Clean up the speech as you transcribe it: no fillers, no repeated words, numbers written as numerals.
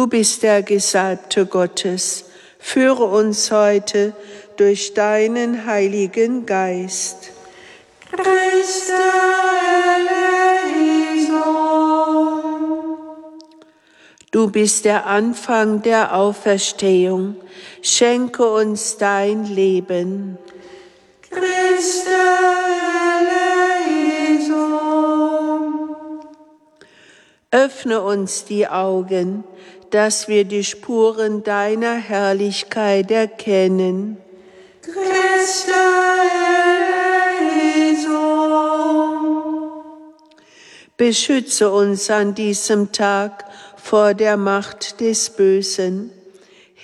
Du bist der Gesalbte Gottes. Führe uns heute durch deinen Heiligen Geist. Christe eleison. Du bist der Anfang der Auferstehung. Schenke uns dein Leben. Christe eleison. Öffne uns die Augen, dass wir die Spuren deiner Herrlichkeit erkennen. Christe eleison. Beschütze uns an diesem Tag vor der Macht des Bösen.